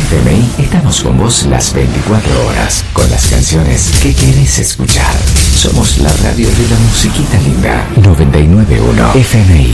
FMI estamos con vos las 24 horas, con las canciones que querés escuchar. Somos la radio de la musiquita linda. 99.1 FMI.